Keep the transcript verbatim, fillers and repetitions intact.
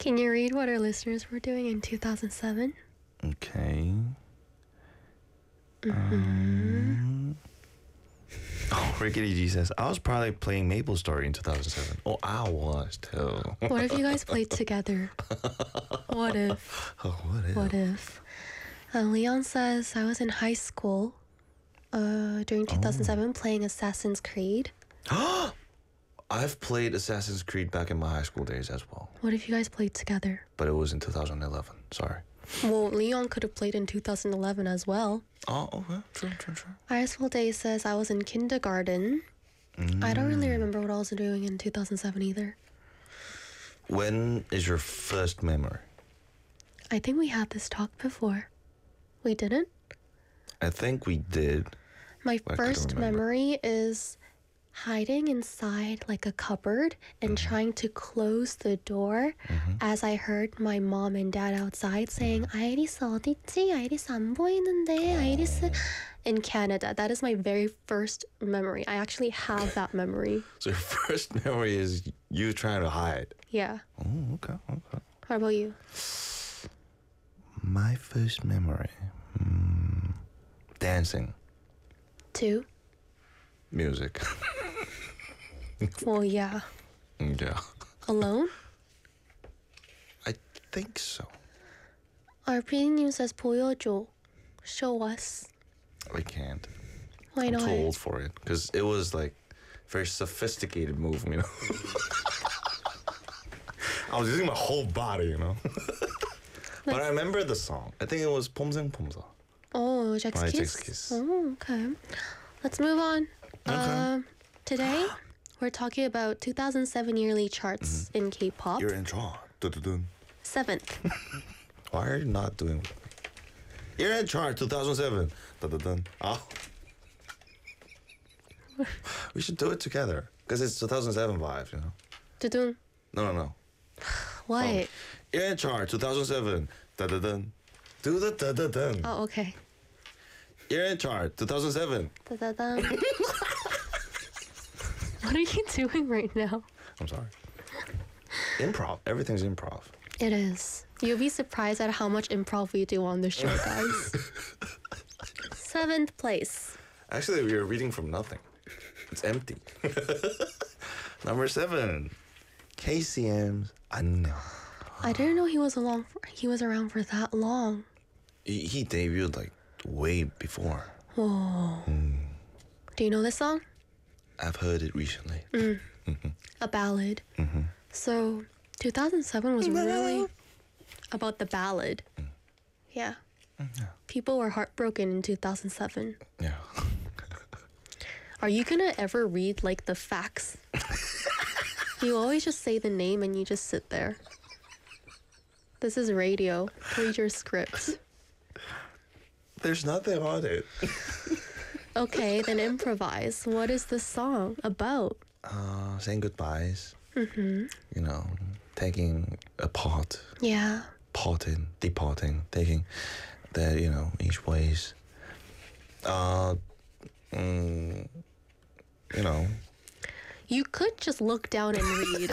Can you read what our listeners were doing in two thousand seven? Okay. Mm-hmm. Um, oh, Rickety G says, I was probably playing Maple Story in two thousand seven. Oh, I was too. What if you guys played together? What if? Oh, what if? What if? Uh, Leon says, I was in high school uh, during two thousand seven Oh. playing Assassin's Creed. I've played Assassin's Creed back in my high school days as well. What if you guys played together? But it was in two thousand eleven. Sorry. Well, Leon could have played in two thousand eleven as well. Oh, okay. True, true, true. Irisful Day says, I was in kindergarten. Mm. I don't really remember what I was doing in two thousand seven either. When is your first memory? I think we had this talk before. We didn't? I think we did. My I couldn't first remember. memory is hiding inside like a cupboard and Mm-hmm. trying to close the door as I heard my mom and dad outside saying, 아이리스 어딨지? 아이리스 안 보이는데? 아이리스... In Canada. That is my very first memory. I actually have that memory. So your first memory is you trying to hide. Yeah. Oh, okay, okay. How about you? My first memory. Mm, dancing. Two? Music. Well, yeah. Yeah. Alone? I think so. Our P-님 says, 보여줘. Show us. I can't. Why I'm not? too old for it. Because it was like very sophisticated move, you know? I was using my whole body, you know? But I remember the song. I think it was 폼생폼사. Oh, Jack's By Kiss? Jack's Kiss. Oh, okay. Let's move on. Um, today, we're talking about two thousand seven yearly charts in K-pop. You're in charge. Dun-dun-dun. Seventh. Why are you not doing it? You're in charge, two thousand seven. Dun-dun-dun. Oh. We should do it together. Because it's two thousand seven vibes, you know? Dudun. No, no, no. What? Oh. You're in charge, two thousand seven. Dun-dun-dun. Do the dun-dun-dun. Oh, okay. You're in charge, two thousand seven. Da-da-dum. What are you doing right now? I'm sorry. Improv. Everything's improv. It is. You'll be surprised at how much improv we do on the show, guys. Seventh place. Actually, we are reading from nothing. It's empty. Number seven. K C M's 안녕. I didn't know he was along. For, he was around for that long. He, he debuted like way before. Whoa. Do you know this song? I've heard it recently. A ballad. So, two thousand seven was really about the ballad. Yeah. People were heartbroken in two thousand seven. Yeah. Are you gonna ever read like the facts? You always just say the name and you just sit there. This is radio. Read your script. There's nothing on it. Okay, then improvise. What is this song about? Uh, saying goodbyes. Mm-hmm. You know, taking a part, Yeah. parting, departing, taking their, you know, each ways. Uh, mm, you know. You could just look down and read.